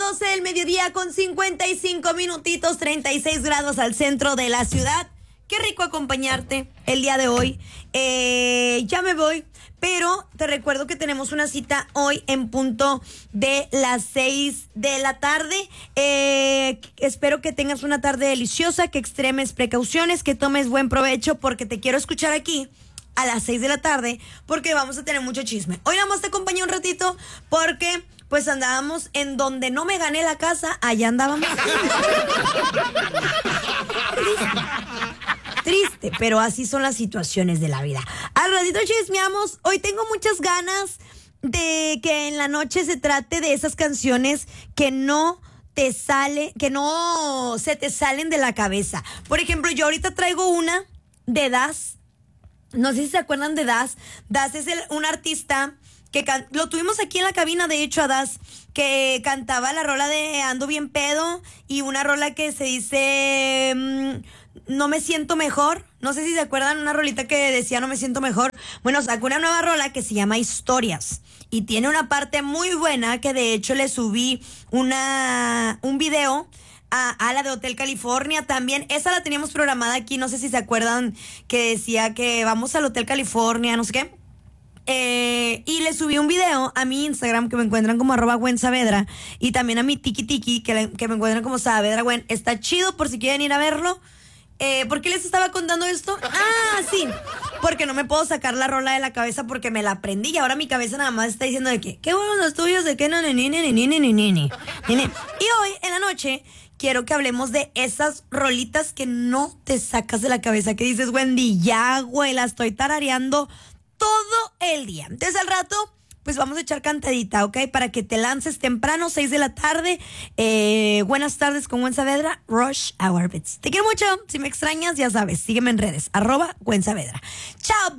12 del mediodía con 55 minutitos, 36 grados al centro de la ciudad. Qué rico acompañarte el día de hoy. Ya me voy, pero te recuerdo que tenemos una cita hoy en punto de las 6 de la tarde. Espero que tengas una tarde deliciosa, que extremes precauciones, que tomes buen provecho, porque te quiero escuchar aquí a las 6 de la tarde, porque vamos a tener mucho chisme. Hoy nada más te acompañé un ratito, porque pues andábamos en donde no me gané la casa, allá andábamos. Triste, pero así son las situaciones de la vida. Al ratito chismeamos. Hoy tengo muchas ganas de que en la noche se trate de esas canciones que no se te salen de la cabeza. Por ejemplo, yo ahorita traigo una de Das. No sé si se acuerdan de Das. Das es un artista que lo tuvimos aquí en la cabina, de hecho, a Das, que cantaba la rola de Ando Bien Pedo y una rola que se dice No Me Siento Mejor. No sé si se acuerdan, una rolita que decía No Me Siento Mejor. Bueno, sacó una nueva rola que se llama Historias y tiene una parte muy buena que de hecho le subí un video a la de Hotel California también. Esa la teníamos programada aquí, no sé si se acuerdan, que decía que vamos al Hotel California, no sé qué. Y le subí un video a mi Instagram, que me encuentran como @Gwen_Saavedra, y también a mi Tiki, que me encuentran como Saavedra Gwen. Está chido por si quieren ir a verlo. ¿Por qué les estaba contando esto? Ah, sí, porque no me puedo sacar la rola de la cabeza porque me la aprendí y ahora mi cabeza nada más está diciendo de que qué buenos los tuyos, de que no, ni. Y hoy en la noche quiero que hablemos de esas rolitas que no te sacas de la cabeza, que dices, Wendy, ya, güey, la estoy tarareando todo el día. Entonces al rato pues vamos a echar cantadita, ¿ok? Para que te lances temprano, 6 de la tarde. Buenas tardes con Gwen Saavedra, Rush Hour Bits. Te quiero mucho. Si me extrañas, ya sabes, sígueme en redes, @Gwen Saavedra. Chao.